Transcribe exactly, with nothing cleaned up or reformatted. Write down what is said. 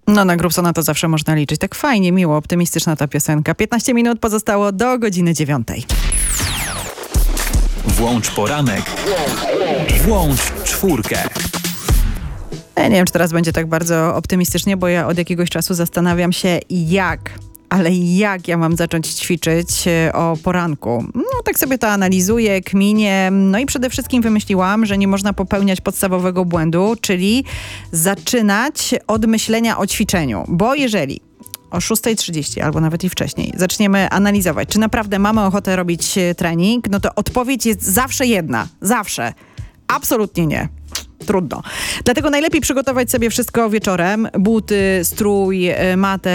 No na Grubsona to zawsze można liczyć. Tak fajnie, miło, optymistyczna ta piosenka. piętnaście minut pozostało do godziny dziewiątej. Włącz poranek. Włącz czwórkę. Ja nie wiem, czy teraz będzie tak bardzo optymistycznie, bo ja od jakiegoś czasu zastanawiam się, jak, ale jak ja mam zacząć ćwiczyć o poranku. No tak sobie to analizuję, kminię, no i przede wszystkim wymyśliłam, że nie można popełniać podstawowego błędu, czyli zaczynać od myślenia o ćwiczeniu, bo jeżeli o szósta trzydzieści albo nawet i wcześniej zaczniemy analizować, czy naprawdę mamy ochotę robić trening, no to odpowiedź jest zawsze jedna, zawsze. Absolutnie nie. Trudno. Dlatego najlepiej przygotować sobie wszystko wieczorem. Buty, strój, matę